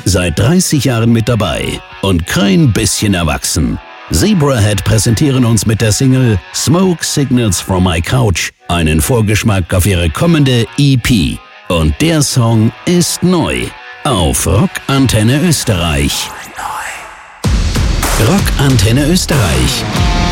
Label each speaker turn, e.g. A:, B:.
A: Seit 30 Jahren mit dabei und kein bisschen erwachsen. Zebrahead präsentieren uns mit der Single Smoke Signals from My Couch einen Vorgeschmack auf ihre kommende EP. Und der Song ist neu auf Rock Antenne Österreich. Rock Antenne Österreich.